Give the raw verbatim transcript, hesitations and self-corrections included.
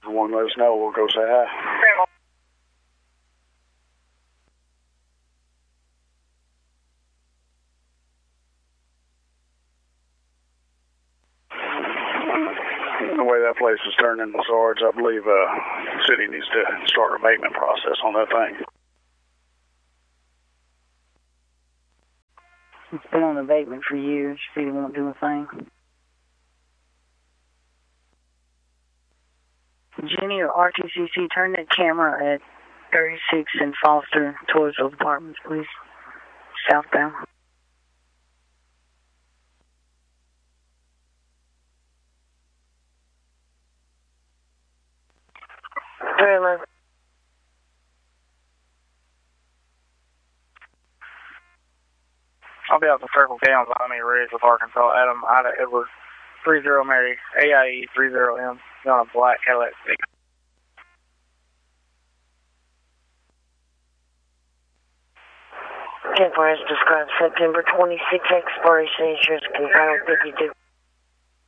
One let us know. We'll go say hi. The way that place is turning, Sarge, I believe uh, city needs to start a abatement process on that thing. It's been on abatement for years. City won't do a thing. Jenny or R T C C, turn that camera at thirty-six and Foster towards those apartments, please. Southbound. Trailer. I'll be out the Circle K on Miami Ridge with Arkansas. Adam, Ida, Edward, three zero Mary, A I E three zero M, on a black Cadillac. ten four has described September twenty-sixth expiration insurance confirmed fifty-two.